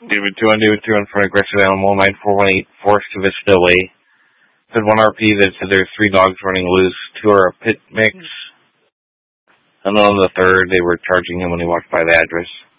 David 2 for an aggressive animal, 9418 Forest to Vista Way. Said 1 RP that said there's 3 dogs running loose, 2 are a pit mix. And then on the 3rd, they were charging him when he walked by the address.